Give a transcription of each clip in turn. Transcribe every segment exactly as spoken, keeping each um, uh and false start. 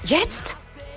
Jetzt?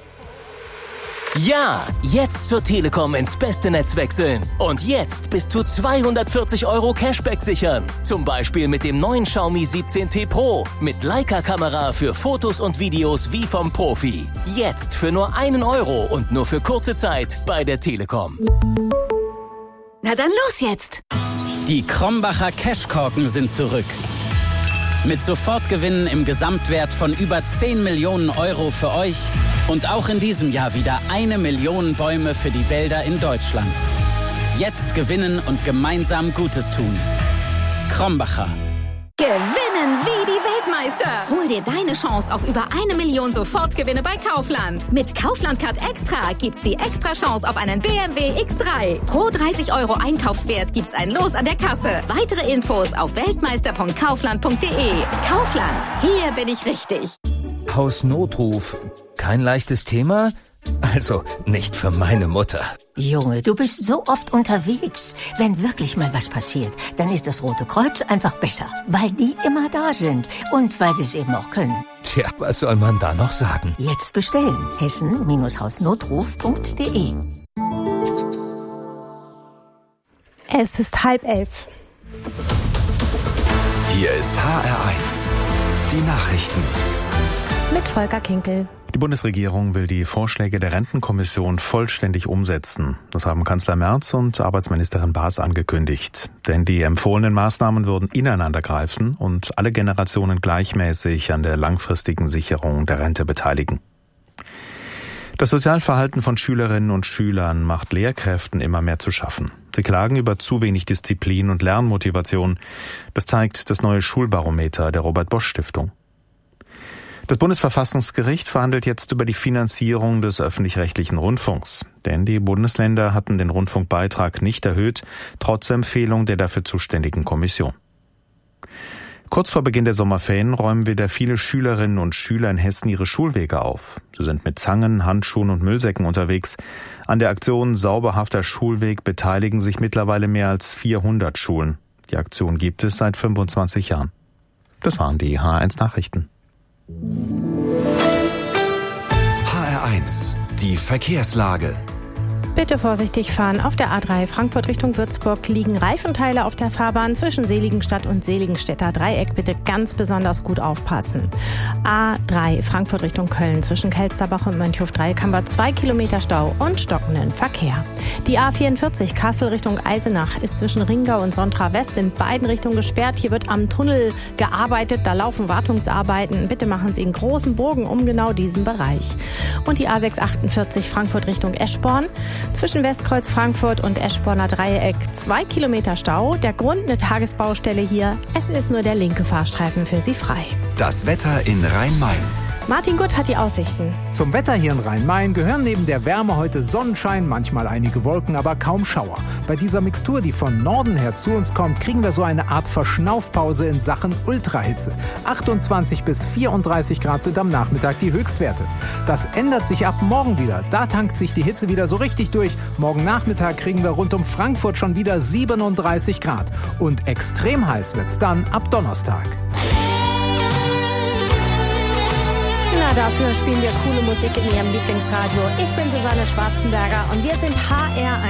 Ja, jetzt zur Telekom ins beste Netz wechseln. Und jetzt bis zu zweihundertvierzig Euro Cashback sichern. Zum Beispiel mit dem neuen Xiaomi siebzehn T Pro. Mit Leica-Kamera für Fotos und Videos wie vom Profi. Jetzt für nur einen Euro und nur für kurze Zeit bei der Telekom. Na dann los jetzt! Die Krombacher Cashkorken sind zurück. Mit Sofortgewinnen im Gesamtwert von über zehn Millionen Euro für euch und auch in diesem Jahr wieder eine Million Bäume für die Wälder in Deutschland. Jetzt gewinnen und gemeinsam Gutes tun. Krombacher. Gewinnen wie die Weltmeister. Hol dir deine Chance auf über eine Million Sofortgewinne bei Kaufland. Mit Kaufland Card Extra gibt's die extra Chance auf einen B M W X drei. Pro dreißig Euro Einkaufswert gibt's ein Los an der Kasse. Weitere Infos auf weltmeister punkt kaufland punkt de. Kaufland, hier bin ich richtig. Hausnotruf. Kein leichtes Thema? Also, nicht für meine Mutter. Junge, du bist so oft unterwegs. Wenn wirklich mal was passiert, dann ist das Rote Kreuz einfach besser. Weil die immer da sind. Und weil sie es eben auch können. Tja, was soll man da noch sagen? Jetzt bestellen. hessen Hausnotruf punkt de. Es ist halb elf. Hier ist H R eins. Die Nachrichten. Mit Volker Kinkel. Die Bundesregierung will die Vorschläge der Rentenkommission vollständig umsetzen. Das haben Kanzler Merz und Arbeitsministerin Baas angekündigt. Denn die empfohlenen Maßnahmen würden ineinander greifen und alle Generationen gleichmäßig an der langfristigen Sicherung der Rente beteiligen. Das Sozialverhalten von Schülerinnen und Schülern macht Lehrkräften immer mehr zu schaffen. Sie klagen über zu wenig Disziplin und Lernmotivation. Das zeigt das neue Schulbarometer der Robert-Bosch-Stiftung. Das Bundesverfassungsgericht verhandelt jetzt über die Finanzierung des öffentlich-rechtlichen Rundfunks. Denn die Bundesländer hatten den Rundfunkbeitrag nicht erhöht, trotz Empfehlung der dafür zuständigen Kommission. Kurz vor Beginn der Sommerferien räumen wieder viele Schülerinnen und Schüler in Hessen ihre Schulwege auf. Sie sind mit Zangen, Handschuhen und Müllsäcken unterwegs. An der Aktion Sauberhafter Schulweg beteiligen sich mittlerweile mehr als vierhundert Schulen. Die Aktion gibt es seit fünfundzwanzig Jahren. Das waren die H R eins Nachrichten. H R eins, die Verkehrslage. Bitte vorsichtig fahren. Auf der A drei Frankfurt Richtung Würzburg liegen Reifenteile auf der Fahrbahn zwischen Seligenstadt und Seligenstädter Dreieck. Bitte ganz besonders gut aufpassen. A drei Frankfurt Richtung Köln zwischen Kelsterbach und Mönchhof-Dreieck haben wir zwei Kilometer Stau und stockenden Verkehr. Die A vierundvierzig Kassel Richtung Eisenach ist zwischen Ringau und Sontra West in beiden Richtungen gesperrt. Hier wird am Tunnel gearbeitet. Da laufen Wartungsarbeiten. Bitte machen Sie einen großen Bogen um genau diesen Bereich. Und die A sechshundertachtundvierzig Frankfurt Richtung Eschborn. Zwischen Westkreuz Frankfurt und Eschborner Dreieck zwei Kilometer Stau. Der Grund eine Tagesbaustelle hier. Es ist nur der linke Fahrstreifen für Sie frei. Das Wetter in Rhein-Main. Martin Gutt hat die Aussichten. Zum Wetter hier in Rhein-Main gehören neben der Wärme heute Sonnenschein, manchmal einige Wolken, aber kaum Schauer. Bei dieser Mixtur, die von Norden her zu uns kommt, kriegen wir so eine Art Verschnaufpause in Sachen Ultrahitze. achtundzwanzig bis vierunddreißig Grad sind am Nachmittag die Höchstwerte. Das ändert sich ab morgen wieder. Da tankt sich die Hitze wieder so richtig durch. Morgen Nachmittag kriegen wir rund um Frankfurt schon wieder siebenunddreißig Grad. Und extrem heiß wird's dann ab Donnerstag. Na, dafür spielen wir coole Musik in Ihrem Lieblingsradio. Ich bin Susanne Schwarzenberger und wir sind H R eins.